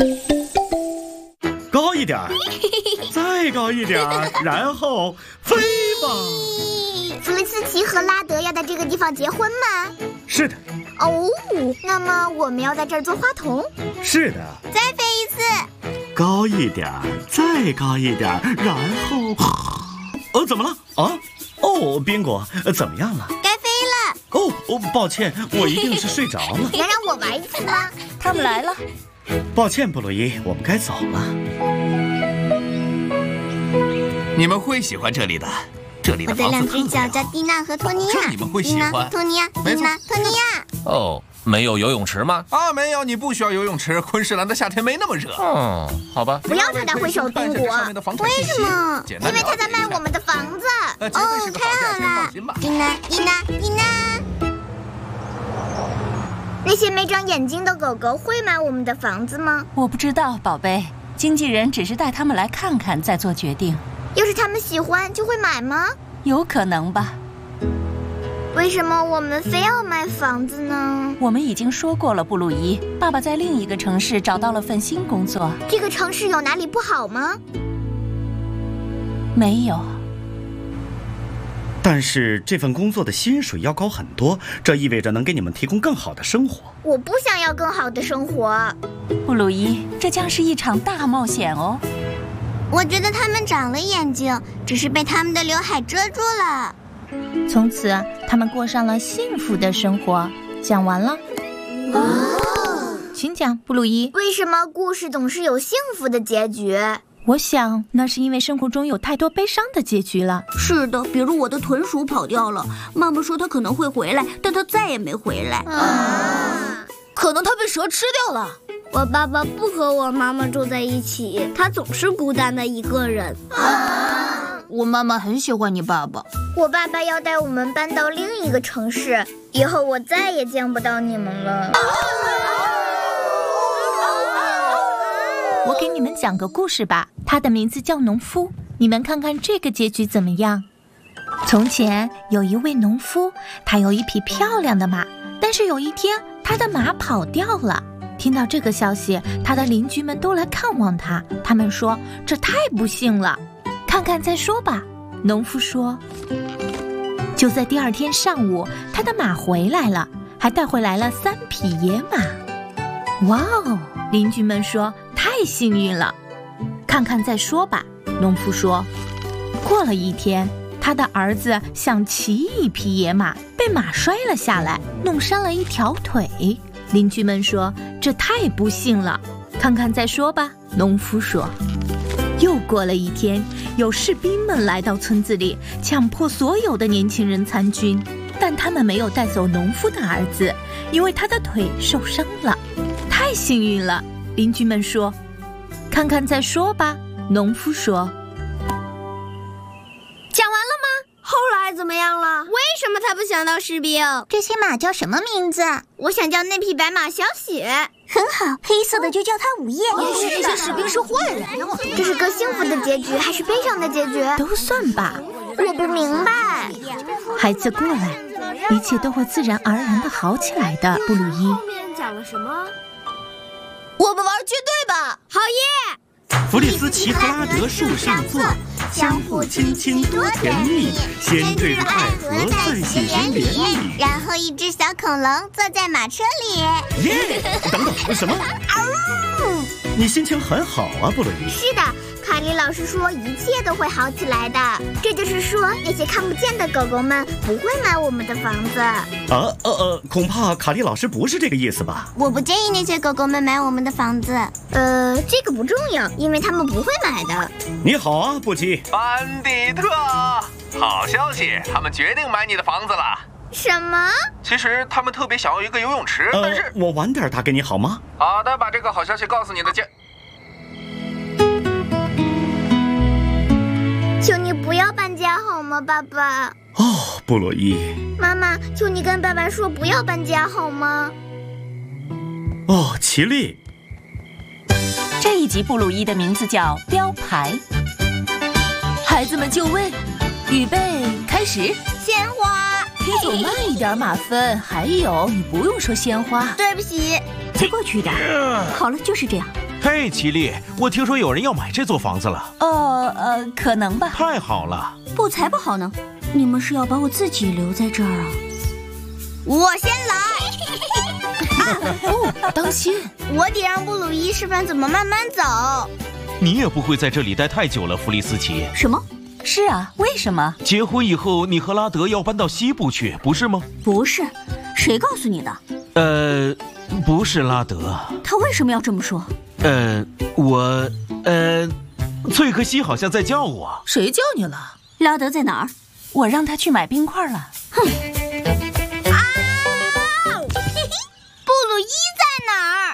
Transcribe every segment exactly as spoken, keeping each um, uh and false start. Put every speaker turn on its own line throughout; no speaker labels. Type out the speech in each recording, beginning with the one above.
高一点，再高一点，然后飞吧。
弗利斯奇和拉德要在这个地方结婚吗？
是的。
哦，那么我们要在这儿做花童？
是的。
再飞一次。
高一点，再高一点，然后……哦，怎么了？啊？哦，宾果，怎么样了？
该飞了。
哦哦，抱歉，我一定是睡着了。
能让我玩一次吗？
他们来了。
抱歉，布鲁伊，我们该走了。
你们会喜欢这里的，这里的房子特别好。
我的两只脚叫蒂娜和托尼亚。
这你们会喜欢。
托尼亚，
没错，
托尼亚。
哦，没有游泳池吗？
啊，没有，你不需要游泳池。昆士兰的夏天没那么热。
嗯，好吧。
不要朝他挥手，宾果。为什么？因为他在卖我们的房子。哦，太好了。蒂娜，蒂娜，蒂娜。那些没长眼睛的狗狗会买我们的房子吗？
我不知道，宝贝。经纪人只是带他们来看看，再做决定。
要是他们喜欢，就会买吗？
有可能吧。
为什么我们非要买房子呢？
我们已经说过了，布鲁伊。爸爸在另一个城市找到了份新工作。
这个城市有哪里不好吗？
没有。
但是这份工作的薪水要高很多，这意味着能给你们提供更好的生活。
我不想要更好的生活。
布鲁伊，这将是一场大冒险哦。
我觉得他们长了眼睛，只是被他们的刘海遮住了。
从此，他们过上了幸福的生活。讲完了。
哦，
请讲，布鲁伊。
为什么故事总是有幸福的结局？
我想，那是因为生活中有太多悲伤的结局了。
是的，比如我的豚鼠跑掉了，妈妈说它可能会回来，但它再也没回来。
啊，
可能它被蛇吃掉了。我爸爸不和我妈妈住在一起，他总是孤单的一个人。
啊，
我妈妈很喜欢你爸爸。
我爸爸要带我们搬到另一个城市，以后我再也见不到你们了。
我给你们讲个故事吧，它的名字叫《农夫》，你们看看这个结局怎么样？从前有一位农夫，他有一匹漂亮的马，但是有一天他的马跑掉了。听到这个消息，他的邻居们都来看望他，他们说这太不幸了，看看再说吧。农夫说，就在第二天上午，他的马回来了，还带回来了三匹野马。哇哦，邻居们说太幸运了，看看再说吧。农夫说，过了一天，他的儿子想骑一匹野马，被马摔了下来，弄伤了一条腿。邻居们说这太不幸了，看看再说吧。农夫说，又过了一天，有士兵们来到村子里，强迫所有的年轻人参军，但他们没有带走农夫的儿子，因为他的腿受伤了。太幸运了，邻居们说，看看再说吧。农夫说，
讲完了吗？后来怎么样了？为什么他不想当士兵？
这些马叫什么名字？我想叫那匹白马小雪。
很好，黑色的就叫他午夜。
也许这些士兵是坏人。这是个幸福的结局还是悲伤的结局？
都算吧。
我不明白。
孩子过来，一切都会自然而然的好起来的。布鲁伊。
后面讲了什么？
我们玩军队吧。好耶！
弗利斯奇和拉德树上坐，相互亲亲多甜蜜，先对着太和，再细心连理。
然后一只小恐龙坐在马车里。
耶！等等，什么？你心情很好啊，布鲁伊。
是的，卡莉老师说一切都会好起来的。这就是说，那些看不见的狗狗们不会买我们的房子。
啊呃呃，恐怕卡莉老师不是这个意思吧？
我不建议那些狗狗们买我们的房子。呃，这个不重要，因为他们不会买的。
你好啊，布基。
班迪特，好消息，他们决定买你的房子了。
什么？
其实他们特别想要一个游泳池，
呃、
但是
我晚点打给你好吗？
好的，把这个好消息告诉你的家。
求你不要搬家好吗，爸爸？
哦，布洛伊。
妈妈，求你跟爸爸说不要搬家好吗？
哦，奇丽。
这一集布鲁伊的名字叫标牌。孩子们就位，预备，开始。
鲜花，
你走慢一点，马芬。还有，你不用说鲜花。
对不起。
再过去一点。好了，就是这样。
嘿，奇丽，我听说有人要买这座房子了。
哦，呃，可能吧。
太好了。
不，才不好呢！你们是要把我自己留在这儿啊？
我先来。
啊、哦，当心！
我得让布鲁伊示范怎么慢慢走。
你也不会在这里待太久了，弗利斯奇。
什么？
是啊，为什么？
结婚以后，你和拉德要搬到西部去，不是吗？
不是，谁告诉你的？
呃，不是拉德。
他为什么要这么说？
呃，我，呃，翠克西好像在叫我。
谁叫你了？
拉德在哪儿？
我让他去买冰块了。
哼！
啊！嘿嘿，布鲁伊在哪儿？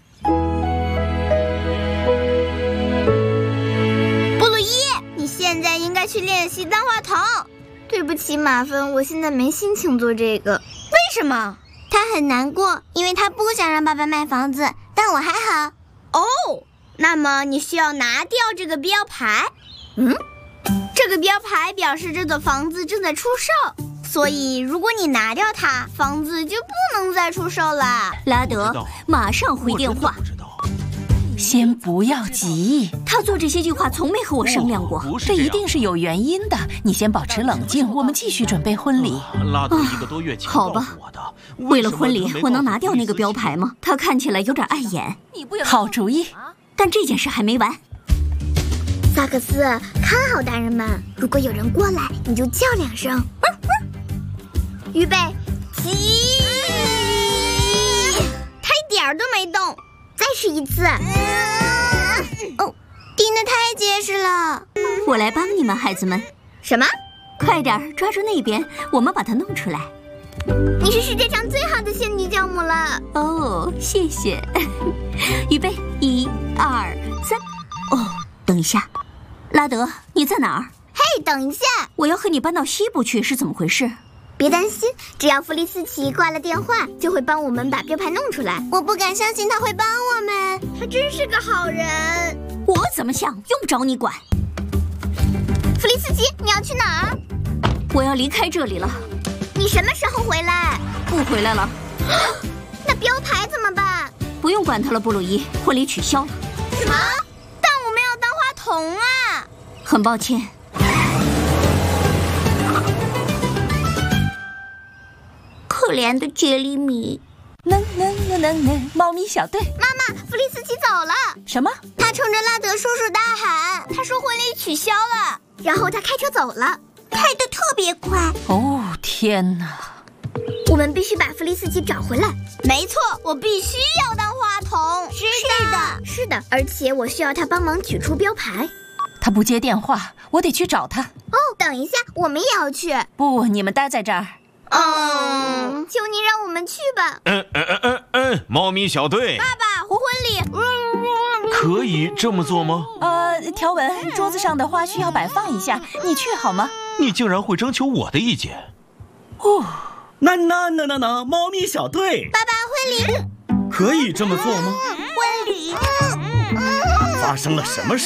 布鲁伊，你现在应该去练习单话筒。对不起，马芬，我现在没心情做这个。为什么？
他很难过，因为他不想让爸爸卖房子，但我还好。
哦，那么你需要拿掉这个标牌。嗯，这个标牌表示这座房子正在出售，所以如果你拿掉它，房子就不能再出售了。
拉德，马上回电话。
先不要急，
他做这些计划从没和我商量过，
哦、
这一定是有原因的。你先保持冷静，我们继续准备婚礼。
呃、拉德一个多月前
告诉我的。好吧，为了婚礼，我能拿掉那个标牌吗？它看起来有点碍眼。
好主意，
但这件事还没完。
萨克斯，看好大人们，如果有人过来，你就叫两声。
预备，起！他一点儿都没动。
再试一次。哦，钉得太结实了。
我来帮你们，孩子们。
什么？
快点抓住那边，我们把它弄出来。
你是世界上最好的仙女教母了。
哦，谢谢。预备，一、二、三。哦，等一下，拉德，你在哪儿？
嘿，等一下，
我要和你搬到西部去，是怎么回事？
别担心，只要弗利斯奇挂了电话，就会帮我们把标牌弄出来。
我不敢相信他会帮我们，
他真是个好人。
我怎么想，用不着你管。
弗利斯奇，你要去哪儿？
我要离开这里了。
你什么时候回来？
不回来了。
那标牌怎么办？
不用管它了，布鲁伊，婚礼取消了。
什么？但我们要单话筒啊！
很抱歉。
可怜的杰里米。
能能能能能，猫咪小队。
妈妈，弗利斯奇走了。
什么？
他冲着拉德叔叔大喊，他说婚礼取消了，然后他开车走了，
开得特别快。
哦，天哪！
我们必须把弗利斯奇找回来。没错，我必须要当话筒。
是的，
是的，而且我需要他帮忙取出标牌。
他不接电话，我得去找他。
哦，等一下，我们也要去。
不，你们待在这儿。
嗯，求你让我们去吧。
嗯嗯嗯嗯嗯，猫咪小队。
爸爸，婚礼。
可以这么做吗？
呃，条文，桌子上的花需要摆放一下，你去好吗？
你竟然会征求我的意见？
哦，那那那那那，猫咪小队。
爸爸，婚礼。
可以这么做吗？
婚礼。
发生了什么事？